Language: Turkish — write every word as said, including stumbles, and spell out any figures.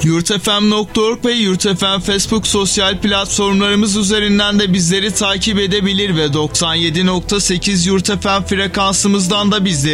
yurtfm nokta org ve yurtfm Facebook sosyal platformlarımız üzerinden de bizleri takip edebilir ve doksan yedi nokta sekiz yurtfm frekansımızdan da bizleri